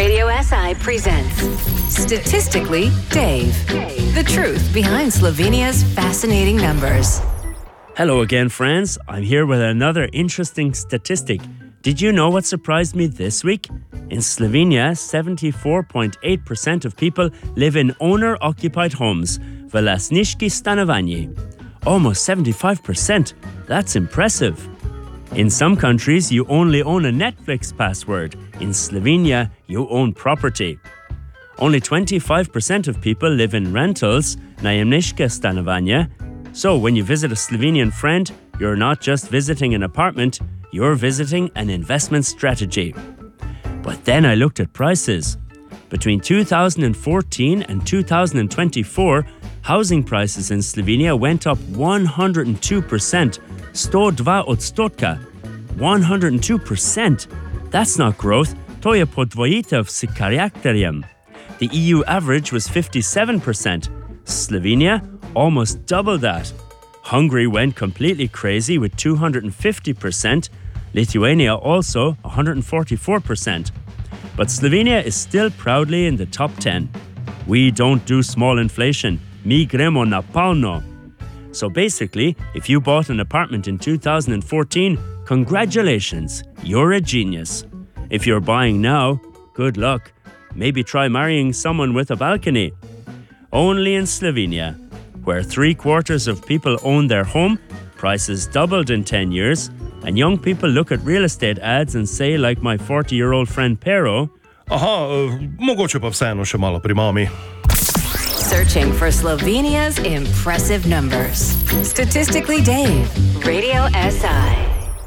Radio SI presents Statistically Dave. The truth behind Slovenia's fascinating numbers. Hello again, friends. I'm here with another interesting statistic. Did you know what surprised me this week? In Slovenia, 74.8% of people live in owner-occupied homes, vlastniški stanovanje. Almost 75%. That's impressive. In some countries, you only own a Netflix password. In Slovenia, you own property. Only 25% of people live in rentals, najemniška stanovanja. So when you visit a Slovenian friend, you're not just visiting an apartment, you're visiting an investment strategy. But then I looked at prices. Between 2014 and 2024, housing prices in Slovenia went up 102%. 102%. 102%. That's not growth. To je podvojitev s karakterjem. The EU average was 57%. Slovenia, almost double that. Hungary went completely crazy with 250%. Lithuania also 144%. But Slovenia is still proudly in the top 10. We don't do small inflation. Mi gremo na polno. So basically, if you bought an apartment in 2014, congratulations, you're a genius. If you're buying now, good luck. Maybe try marrying someone with a balcony. Only in Slovenia, where 3/4 of people own their home, prices doubled in 10 years, and young people look at real estate ads and say, like my 40-year-old friend Pero, mogoče pa vseeno še malo pri mami. Searching for Slovenia's impressive numbers. Statistically Dave, Radio SI.